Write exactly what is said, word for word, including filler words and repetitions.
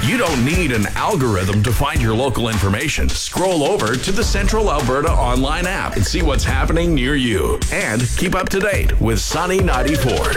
You don't need an algorithm to find your local information. Scroll over to the Central Alberta online app and see what's happening near you. And keep up to date with Sunny ninety-four.